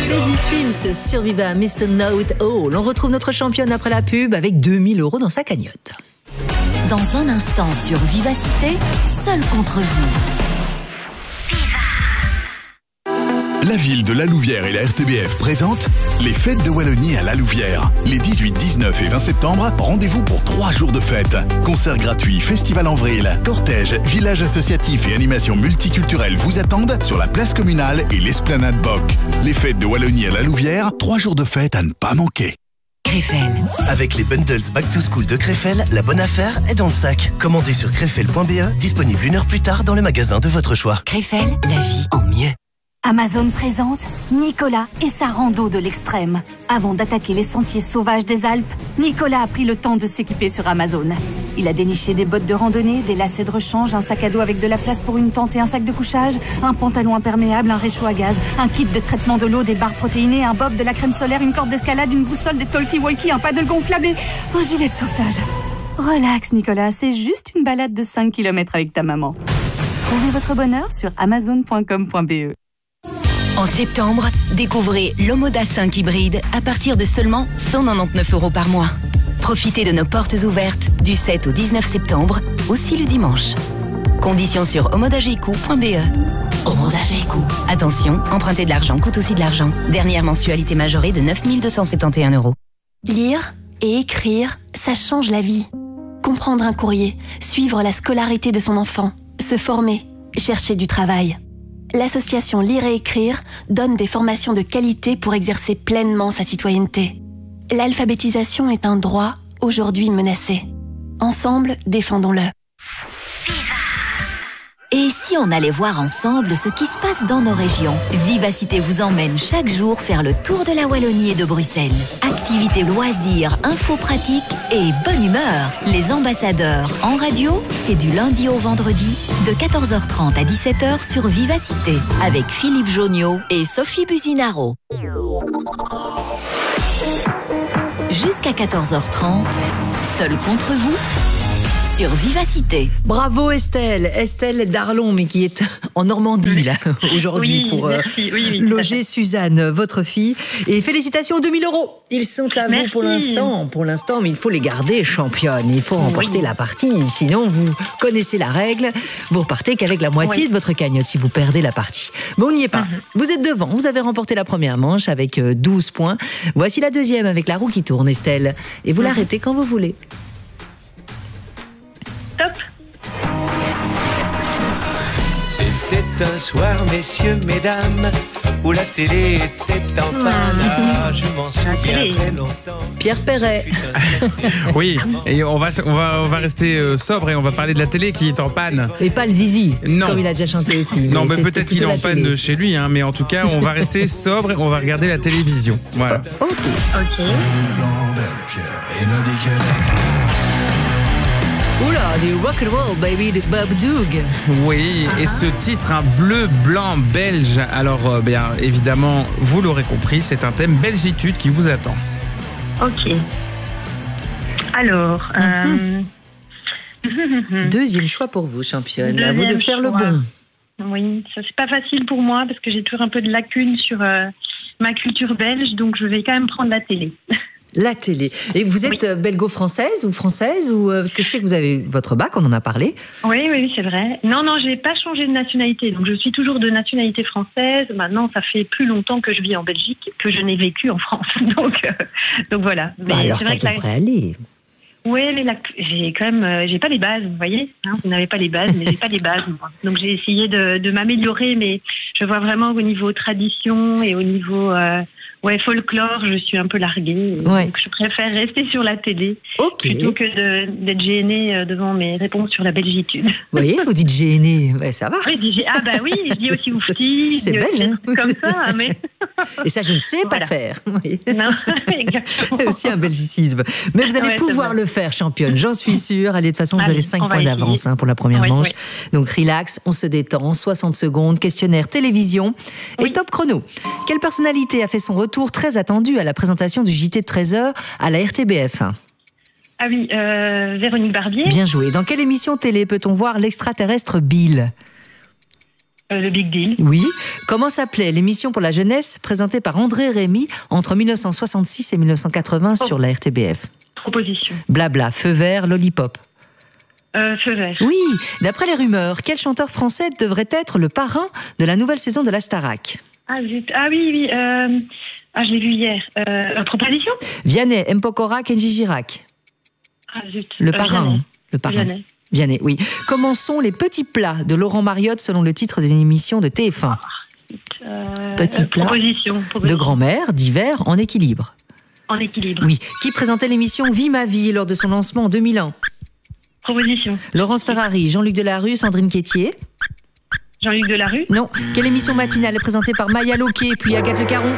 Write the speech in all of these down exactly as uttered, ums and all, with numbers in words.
Lady Swims sur Viva, mister Note All. On retrouve notre championne après la pub avec deux mille euros dans sa cagnotte. Dans un instant sur Vivacité, seul contre vous. La ville de La Louvière et la R T B F présentent les fêtes de Wallonie à La Louvière. Les dix-huit, dix-neuf et vingt septembre, rendez-vous pour trois jours de fête. Concerts gratuits, festival en vrille, cortège, village associatif et animations multiculturelles vous attendent sur la place communale et l'esplanade Boc. Les fêtes de Wallonie à La Louvière, trois jours de fête à ne pas manquer. Krefel. Avec les bundles Back to School de Krefel, la bonne affaire est dans le sac. Commandez sur krefel point b e, disponible une heure plus tard dans le magasin de votre choix. Krefel, la vie en mieux. Amazon présente Nicolas et sa rando de l'extrême. Avant d'attaquer les sentiers sauvages des Alpes, Nicolas a pris le temps de s'équiper sur Amazon. Il a déniché des bottes de randonnée, des lacets de rechange, un sac à dos avec de la place pour une tente et un sac de couchage, un pantalon imperméable, un réchaud à gaz, un kit de traitement de l'eau, des barres protéinées, un bob, de la crème solaire, une corde d'escalade, une boussole, des talkie-walkie, un paddle gonflable et un gilet de sauvetage. Relax Nicolas, c'est juste une balade de cinq kilomètres avec ta maman. Trouvez votre bonheur sur amazon point com point b e. En septembre, découvrez l'Omoda cinq hybride à partir de seulement cent quatre-vingt-dix-neuf euros par mois. Profitez de nos portes ouvertes du sept au dix-neuf septembre, aussi le dimanche. Conditions sur omodageco point b e. Omodageco. Attention, emprunter de l'argent coûte aussi de l'argent. Dernière mensualité majorée de neuf mille deux cent soixante et onze euros. Lire et écrire, ça change la vie. Comprendre un courrier, suivre la scolarité de son enfant, se former, chercher du travail. L'association Lire et Écrire donne des formations de qualité pour exercer pleinement sa citoyenneté. L'alphabétisation est un droit aujourd'hui menacé. Ensemble, défendons-le. Et si on allait voir ensemble ce qui se passe dans nos régions? Vivacité vous emmène chaque jour faire le tour de la Wallonie et de Bruxelles. Activités, loisirs, infos pratiques et bonne humeur. Les ambassadeurs en radio, c'est du lundi au vendredi de quatorze heures trente à dix-sept heures sur Vivacité avec Philippe Joniot et Sophie Buzinaro. Jusqu'à quatorze heures trente, seul contre vous sur Vivacité. Bravo Estelle, Estelle d'Arlon, mais qui est en Normandie là aujourd'hui oui, pour euh, oui, oui, loger Suzanne, votre fille. Et félicitations, deux mille euros. Ils sont à merci. vous pour l'instant, pour l'instant, mais il faut les garder championnes. Il faut remporter oui. la partie, sinon vous connaissez la règle. Vous repartez qu'avec la moitié oui. de votre cagnotte si vous perdez la partie. Mais on n'y est pas. Mm-hmm. Vous êtes devant, vous avez remporté la première manche avec douze points. Voici la deuxième avec la roue qui tourne, Estelle. Et vous mm-hmm. l'arrêtez quand vous voulez. Top. C'était un soir, messieurs, mesdames, où la télé était en panne. Ah, je m'en souviens très longtemps. Pierre Perret. Oui, et on va, on va, on va rester euh, sobre et on va parler de la télé qui est en panne. Et pas le zizi, non. comme il a déjà chanté aussi. Non, mais peut-être qu'il est en panne télé. chez lui, hein, mais en tout cas, on va rester sobre et on va regarder la télévision. Voilà. Ok. Ok. Oula, du rock'n'roll, baby, de Bob Doug. Oui, et ce titre, un bleu, blanc, belge. Alors, euh, bien évidemment, vous l'aurez compris, c'est un thème belgitude qui vous attend. Ok. Alors. Mm-hmm. Euh... Deuxième choix pour vous, championne. Deuxième à vous de faire choix. le bon. Oui, ça c'est pas facile pour moi parce que j'ai toujours un peu de lacunes sur euh, ma culture belge, donc je vais quand même prendre la télé. La télé. Et vous êtes oui. belgo-française ou française ou parce que je sais que vous avez votre bac, on en a parlé. Oui, oui, c'est vrai. Non, non, j'ai pas changé de nationalité, donc je suis toujours de nationalité française. Maintenant, ça fait plus longtemps que je vis en Belgique que je n'ai vécu en France, donc euh, donc voilà. Mais bah alors c'est vrai ça que devrait la... aller. Oui, mais la... j'ai quand même, euh, j'ai pas les bases, vous voyez. Hein, vous n'avez pas les bases, mais j'ai pas les bases. Moi. Donc j'ai essayé de, de m'améliorer, mais je vois vraiment au niveau tradition et au niveau euh, ouais folklore, je suis un peu larguée. Ouais. Donc je préfère rester sur la télé okay. plutôt que de, d'être gênée devant mes réponses sur la belgitude. Vous voyez, vous dites gênée, ouais, ça va. Oui, je dis, ah bah oui, je dis aussi oufti. C'est belge, hein. Comme ça, mais. Et ça, je ne sais voilà. pas faire. Oui. Non, exactement. C'est aussi un belgicisme. Mais vous allez ouais, pouvoir le faire, championne, j'en suis sûre. Allez, de toute façon, vous allez, avez cinq points d'avance hein, pour la première oui, manche. Oui. Donc, relax, on se détend, soixante secondes, questionnaire télévision et oui. top chrono. Quelle personnalité a fait son retour très attendu à la présentation du J T de treize heures à la R T B F? Ah oui, euh, Véronique Barbier. Bien joué. Dans quelle émission télé peut-on voir l'extraterrestre Bill? Euh, le Big Deal. Oui. Comment s'appelait l'émission pour la jeunesse présentée par André Rémy entre mille neuf cent soixante-six et mille neuf cent quatre-vingts oh. sur la R T B F? Proposition. Blabla, feu vert, lollipop. Euh, feu vert. Oui. D'après les rumeurs, quel chanteur français devrait être le parrain de la nouvelle saison de la Starac? Ah, zut. Ah oui, oui. Euh... Ah, je l'ai vu hier. Euh, proposition? Vianney, M. Pokora, Kenji Girac. Ah, zut. Le euh, parrain. Vianney. Le parrain. Vianney. Vianney, oui. Comment sont les petits plats de Laurent Mariotte selon le titre d'une émission de T F un? Euh, Petits euh, plats proposition, proposition. de grand-mère, divers, en équilibre. En équilibre. Oui. Qui présentait l'émission Vie ma vie lors de son lancement en deux mille un? Proposition. Laurence Ferrari, Jean-Luc Delarue, Sandrine Quétier. Jean-Luc Delarue? Non. Quelle émission matinale est présentée par Maya Loquet puis Agathe Le Caron?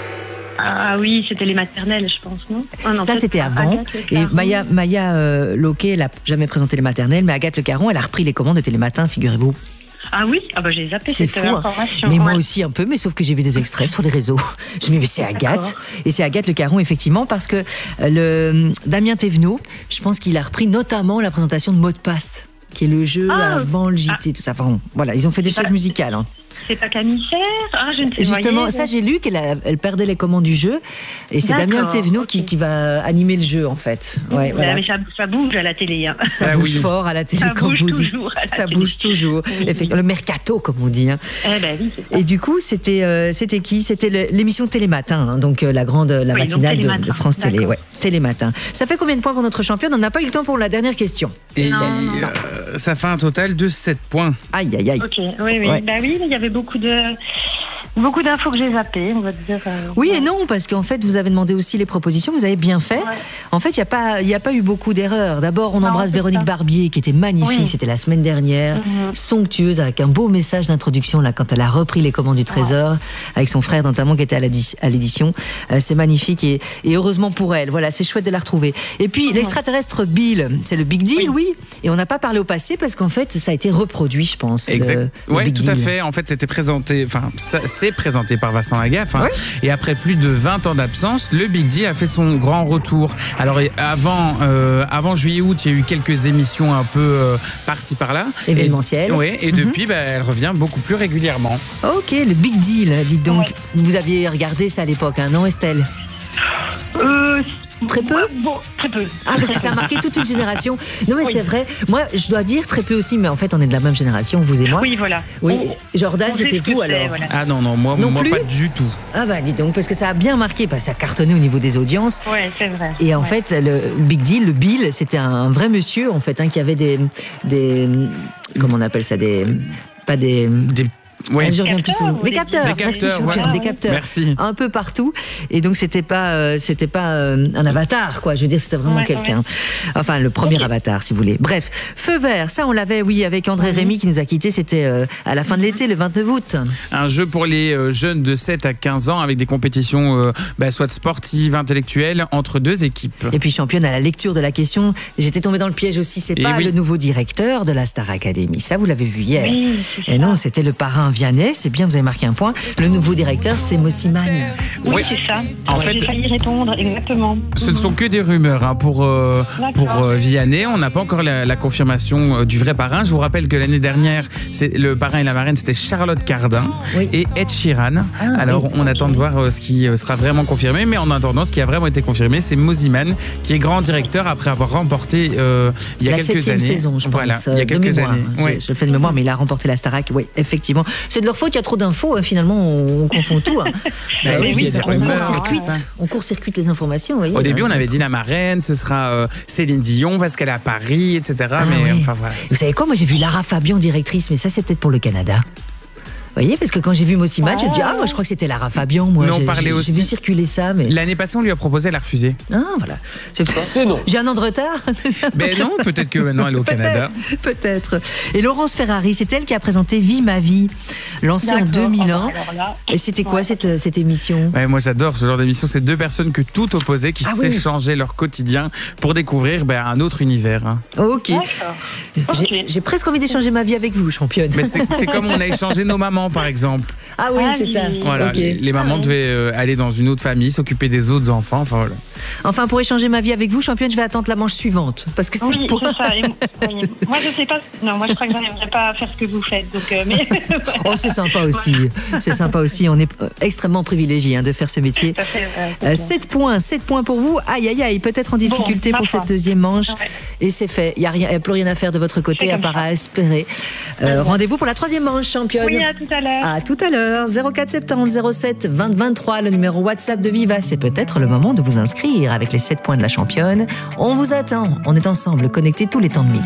Ah oui, c'était les maternelles, je pense, non, ah non Ça, c'était avant. Et Maya, Maya euh, Loquet, elle n'a jamais présenté les maternelles, mais Agathe Le Caron, elle a repris les commandes de Télématin, figurez-vous. Ah oui, ah bah j'ai zappé c'est cette fou, information. Hein. Mais ouais. moi aussi un peu, mais sauf que j'ai vu des extraits sur les réseaux. Je me dis, mais c'est Agathe. Et c'est Agathe Le Caron, effectivement, parce que le Damien Thévenot, je pense qu'il a repris notamment la présentation de Mot de passe, qui est le jeu ah, avant le J T, ah. tout ça. Enfin, voilà, ils ont fait des choses musicales. Hein. C'est pas Camille Serre? Ah, je ne sais pas. Justement, voyez, ça, j'ai lu qu'elle a, elle perdait les commandes du jeu. Et c'est Damien Thévenot okay. qui, qui va animer le jeu, en fait. Ouais, voilà. Mais ça, ça bouge à la télé. Hein. Ça ah, bouge oui. fort à la télé, ça comme vous dites. Ça télé. bouge toujours. Oui. Effectivement, le mercato, comme on dit. Hein. Eh ben, oui, c'est ça. Et du coup, c'était, euh, c'était qui? C'était l'émission Télématin, hein, donc euh, la grande, la oui, matinale de, de France Télé. Ouais, Télématin. Ça fait combien de points pour notre championne? On n'a pas eu le temps pour la dernière question. Et non, non, non. Euh, ça fait un total de sept points. Aïe, aïe, aïe. Ok, oui, oui. Ouais. Bah oui, il y avait beaucoup de... Beaucoup d'infos que j'ai zappées, on va dire. Euh, oui ouais. et non, parce qu'en fait, vous avez demandé aussi les propositions, vous avez bien fait. Ouais. En fait, il n'y a pas, il n'y a pas eu beaucoup d'erreurs. D'abord, on non, embrasse Véronique ça. Barbier, qui était magnifique, oui. c'était la semaine dernière, mm-hmm. somptueuse, avec un beau message d'introduction, là, quand elle a repris les commandes du Trésor, ouais. avec son frère notamment, qui était à l'édition. Euh, c'est magnifique, et, et heureusement pour elle. Voilà, c'est chouette de la retrouver. Et puis, mm-hmm. l'extraterrestre Bill, c'est le Big Deal, oui. oui. Et on n'a pas parlé au passé, parce qu'en fait, ça a été reproduit, je pense. Exact. Oui, tout Deal. à fait. En fait, c'était présenté, enfin, c'est présenté par Vincent Lagaffe. Hein. Oui. Et après plus de vingt ans d'absence, le Big Deal a fait son grand retour. Alors avant, euh, avant juillet-août, il y a eu quelques émissions un peu euh, par-ci par-là. Événementielles. Et, ouais, et mm-hmm. depuis, bah, elle revient beaucoup plus régulièrement. Ok, le Big Deal, dites donc. Ouais. Vous aviez regardé ça à l'époque, hein, non Estelle? Euh... Très peu Bon, très peu. Ah, parce que ça a marqué toute une génération. Non, mais oui. c'est vrai. Moi, je dois dire très peu aussi, mais en fait, on est de la même génération, vous et moi. Oui, voilà. Oui. On, Jordan, c'était vous alors voilà. Ah non, non, moi, non moi plus pas du tout. Ah bah, dis donc, parce que ça a bien marqué, parce que ça a cartonné au niveau des audiences. Oui, c'est vrai. Et en ouais. fait, le Big Deal, le Bill, c'était un vrai monsieur, en fait, hein, qui avait des, des. Comment on appelle ça? Des. Pas des. Des Ouais. Je reviens plus sur des, des capteurs, des capteurs, merci, voilà. des capteurs, merci. Un peu partout. Et donc c'était pas, euh, c'était pas euh, un avatar, quoi. Je veux dire, c'était vraiment ouais, quelqu'un. Ouais. Enfin, le premier okay. avatar, si vous voulez. Bref, feu vert, ça on l'avait, oui, avec André mmh. Rémy qui nous a quittés. C'était euh, à la fin de l'été, le vingt-neuf août. Un jeu pour les euh, jeunes de sept à quinze ans avec des compétitions, euh, bah, soit sportives, intellectuelles, entre deux équipes. Et puis championne à la lecture de la question. J'étais tombée dans le piège aussi. C'est pas oui. le nouveau directeur de la Star Academy. Ça, vous l'avez vu hier. Oui, et non, c'était le parrain Vianney. C'est bien. Vous avez marqué un point. Le nouveau directeur, c'est Mossiman. Oui, oui c'est ça. En ouais, fait, j'ai failli répondre, exactement. Ce ne sont que des rumeurs hein, pour, euh, pour euh, Vianney. On n'a pas encore la, la confirmation euh, du vrai parrain. Je vous rappelle que l'année dernière, le parrain et la marraine, c'était Charlotte Cardin oui. et Ed Sheeran. Ah, Alors, oui. on attend de voir euh, ce qui euh, sera vraiment confirmé. Mais en attendant, ce qui a vraiment été confirmé, c'est Mossiman, qui est grand directeur après avoir remporté euh, il y a la quelques années. Saison, je voilà, pense, il y a quelques mémoire, années. Je, ouais. je le fais de mémoire, mais il a remporté la Starac. Oui, effectivement. C'est de leur faute, il y a trop d'infos. Hein, finalement, on, on confond tout. Hein. bah, oui, oui, on court-circuite on court-circuite les informations. Voyez, Au début, hein. on avait dit la marraine, ce sera euh, Céline Dion parce qu'elle est à Paris, et cetera. Ah, mais oui. enfin voilà. Vous savez quoi? Moi, j'ai vu Lara Fabian, directrice, mais ça, c'est peut-être pour le Canada. Vous voyez, parce que quand j'ai vu Mossiman, je me dis ah moi je crois que c'était Lara Fabian. Moi, non, j'ai, j'ai, aussi. j'ai vu circuler ça, mais l'année passée on lui a proposé, elle a refusé. Ah voilà. C'est, c'est non. J'ai un an de retard. Ben non, peut-être que maintenant elle est au peut-être, Canada. Peut-être. Et Laurence Ferrari, c'est elle qui a présenté Vie ma vie, lancée D'accord. en deux mille un. Là, et c'était quoi ouais. cette, cette émission? Ouais, moi j'adore ce genre d'émission. C'est deux personnes que tout opposées qui ah, s'échangeaient oui. leur quotidien pour découvrir ben, un autre univers. Hein. Ok. J'ai, okay. j'ai presque envie d'échanger ma vie avec vous, championne. Mais c'est, c'est comme on a échangé nos mamans. maman, par exemple. Ah oui, Ah c'est oui. ça. Voilà, Ok. les, les mamans Ah oui. devaient euh, aller dans une autre famille, s'occuper des autres enfants. Enfin, voilà. Enfin, pour échanger ma vie avec vous, championne, je vais attendre la manche suivante. Parce que c'est Oui, pour... c'est ça. Et m- oui. Moi, je sais pas. Non, moi, je crois que j'arriverai pas à faire ce que vous faites. Donc, euh, mais Oh, c'est sympa aussi. C'est sympa aussi. On est euh, extrêmement privilégiés hein, de faire ce métier. ça fait, euh, c'est Euh, bien. sept points, sept points pour vous. Aïe, aïe, aïe, peut-être en difficulté ma pour foi. cette deuxième manche. Ouais. Et c'est fait. Il n'y a, rien- y a plus rien à faire de votre côté, C'est à comme part ça. à espérer. Euh, Rendez-vous pour la troisième manche, championne. Oui, à tout à l'heure. À tout à l'heure, zéro quatre soixante-dix zéro sept vingt vingt-trois, le numéro WhatsApp de Viva. C'est peut-être le moment de vous inscrire avec les sept points de la championne. On vous attend. On est ensemble, connectés tous les temps de midi.